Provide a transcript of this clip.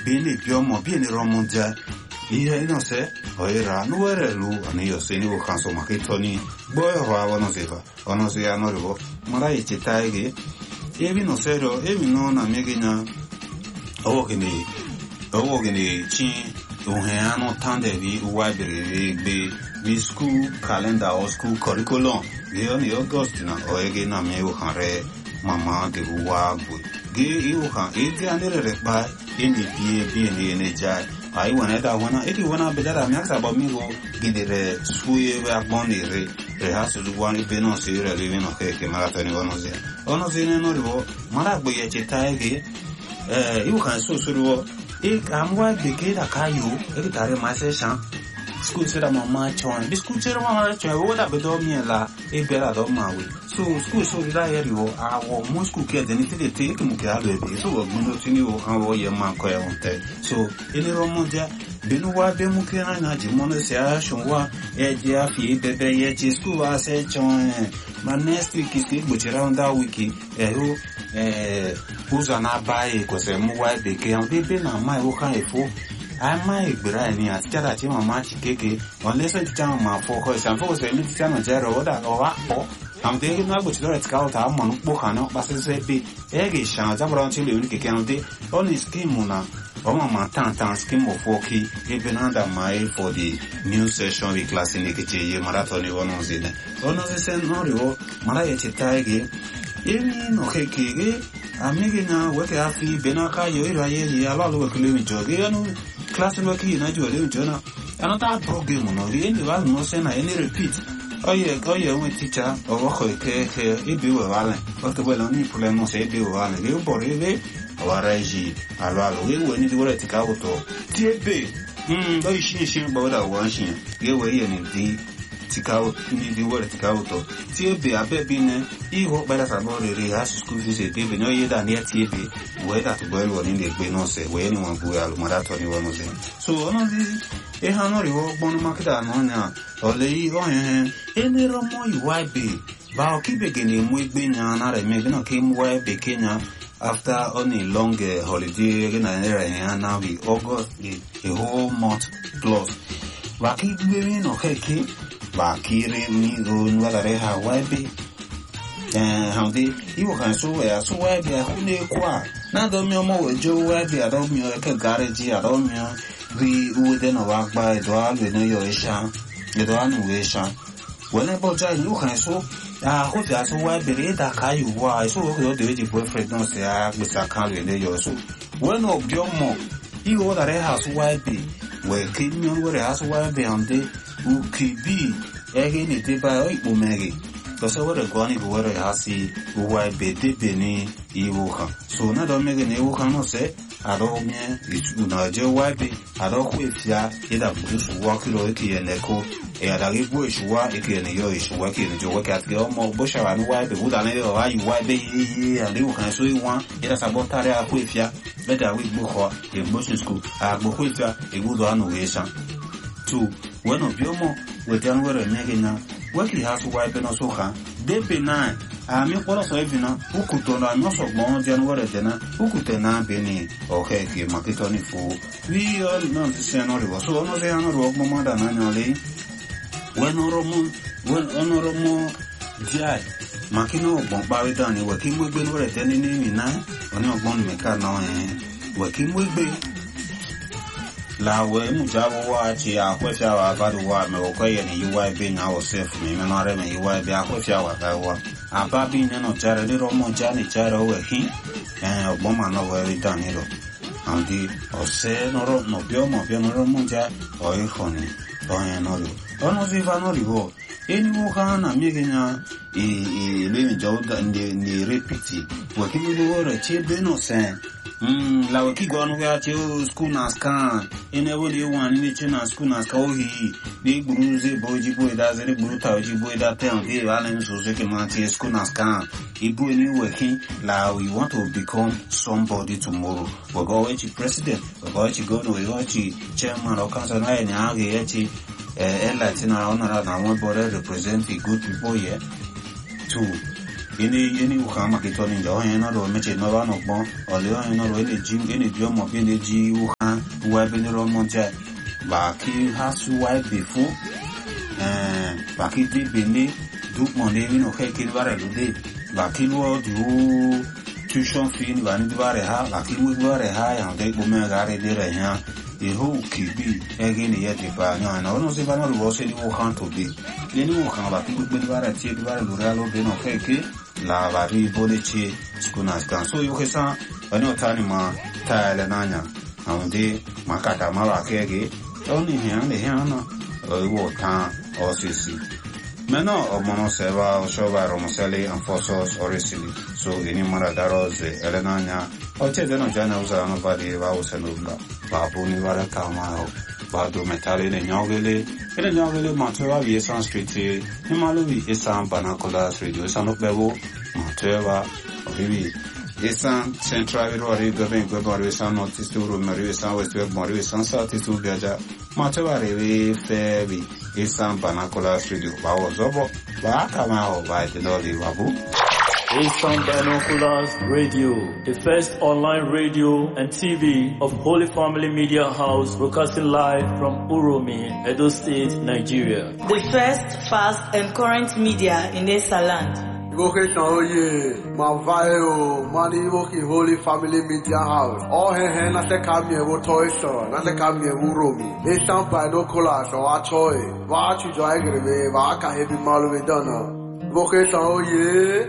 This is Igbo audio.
bene biomo bene romonja ihe no se oira no were lu ani yo se ni wo kanso maketoni boy ho ono se anoribo mara ichitaige ebi no sero ebi no na megina owo gini chi uheano tande vi uwaibere be school calendar or school curriculum ge oni August na oege na me wo kanre mama de uwa bu ge iwo kan ege anere ba eni bie ni jai ai wana da wana eti wana bedara me aksa ba mi go gidere suye ba gboni re hasu wan ibe no se re le no ke mara ni ono ze ne no ro mara gbe ye chetaige iwo kan so ro amwa beke da kayo e tare ma se shan school sera mama chon bi school sera mama chon wo da be do mi la e bera do ma we so school so da ye rio awo mo school ke de ni te ke mu ke alo e so wo no tini wo kan wo ye ma ko e wonte so ele ro mo dia binu wa be mu ke na ji mo no se a shon wa e je a fi bebe ye ji school wa se chon ma next week is go around that week uza na bae ko se mu wa be ke an be na mai wo kan e fo ai mai gbera ni ati jara ti mama ti keke won le so ti jam ma fo ko se fo se mi ti jam jero da o wa po am de na go ti do ti ka o ta mo nu po kan no ba se be e ge shan ja bro ti le ni keke an de on is scheme na o mama tan scheme of work e be na da mai for the new session we class ni ke je ye marathon ni wono zine ono se no rio mara ye ti taige emi no keke amige na weke afi benaka yo ira ye ala lo ke le mi joge anu class work na jo le jona another program no ri ni wa no se na any repeat oye we teacher o ko ke e bi we wala o to belo ni problem no se bi we wala e bo re le wa reji alo we ni di wora ti ka woto ti ebe o shin bo da wa shin ye we ye ni di tikao ni di wora tikao to ti ebe abebi ne iho bada sabo re has school fees e be no ye da ni ti ebe we da to boil woni le gbe no se we ni won bu ya lo mara to ni won se so ono di e ha no ri wo gbonu makida no nya o le yi o yen e ni ro mo iwa be ba o ki be gene mu egbe nya na re me no ki mu wa be kenya after only long holiday na ere na we August a whole month plus ba ki gbe mi no keke bakire mi go nwala re ha wabe hande iwo kan so wabe ahune kwa na do mi omo wejo wabe ado mi o ke garage ado mi ri uwe de no wa gba edo alu no yo esha edo anu we esha wona bo ja iwo kan so ho ja so wabe re da ka yu wa so o de ji boyfriend no se a gbesa kan le yo so wona obi omo iwo da re ha so wabe we ke mi o re ha so wabe hande ukibi ege ni te ba oi umege to se wore go ni wore hasi uwa be ni iwo kan so na do mege ni iwo kan no se ado mi itu na je wa be ado ku efia ida bu su wa kilo eke ene ko e ada ge bu su wa eke ene yo su wa ke ni jo wa ka ge omo bo sha wa ni wa be bu da ne wa yu wa be yi ade wo kan so yi wa ida sabotare a ku efia be da wi bu ko e bo su school a bo ku efia e bu do anu we sha tu bueno biomo we dan wore mege na weki hasu wa be no so kan de be na a mi ko so evi na ukuto na no so gbon dan wore de na ukute na be ni o ke ki makito ni fu we all no se no ri so no se no ro mo da na no le when onoro mo jai makino gbon pa we dan ni we ki mo gbe no re de ni mi na oni ogbon mi ka na we ki mo gbe la we mu jawo wa chi a ko fia wa ba do wa me ko ye ni yuwa be na o self me no re me yuwa be a ko fia wa ba wa a ba bi ni no jare ni ro mo ja ni jare o hi ogbon ma no we dan ni ro andi o se no ro no bio no ro mo ja o i khoni o ye no ro ono si va no ro eni mo kana mi genya le mi jawo da ni repeti wa ki mi do re che be no se la waki gonu ga che school na scan ene wole wan ni che na school na scan o hi ni buruze boji boy da zere buruta oji boy da ten ke ala ni so se ke ma che school na scan ibu ni working la we want to become somebody tomorrow we go we president we go we go no we go chairman or council na ni age echi Latin na one na one body represent the good people here to Any Ukama Kitoni, Johanna, Meche Novano Bon, or Leon, any Jim, any drum of any G. Wuhan, who have been around Monte. Baki has to wipe before, Baki Bini, Duke Monday, no Hakin Varalude, Baki World, you tuition fee, Vanidvareha, Baki Mudvareha, and they go Megare de Reha, the whole Kibi, again, yet if I know, and almost if I know was any Wuhan to be. Any Wuhan, Baki would be Varati, Varalo, Beno Heke, La Vari Bolici, Skunaskan. So you can say, I know Tanima, Thailand, and they Makata Marakegi. Only here, the Hana, water, or Sissi. Meno of Monoseva, Shova, Romoseli, and Fossos, or Ricili. So, any Maradaros, Elenania, or Chedano Janos, and Vadi, Vaus and Ula, Babuni Varakama, Badu Metali, and Yogele, and Yogele, Monteva, Yesan Street, Himalu, Esan, Banacolas, Radio San of Bevo, Monteva, Vivi. Esan Central Rory Government Gobarissan Notice to Marisan West Morisan South to Gaja, Mateva Reve, Fairby, Esan Banacola Studio, Bawazobo, Bakamao by the Lolly Babu. Esan Binoculars Radio, the first online radio and TV of Holy Family Media House, broadcasting live from Uromi, Edo State, Nigeria. The first, fast and current media in Esaland. Vocation oye, Mavayo, Mani Woki Holy Family Media House. All hen na se kamye wo toy store, na se kamye Uromi. Esan Binoculars or Atoy. Va chu jo agrebe, va ka hebi malu we dona. Vocation oye.